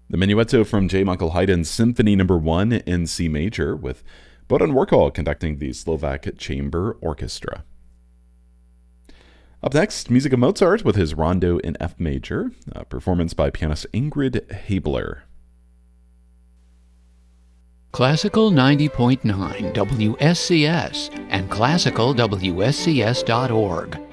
The Menuetto from J. Michael Haydn's Symphony No. 1 in C major, with Bohdan Warkol conducting the Slovak Chamber Orchestra. Up next, music of Mozart with his Rondo in F major, a performance by pianist Ingrid Habler. Classical 90.9 WSCS and classicalwscs.org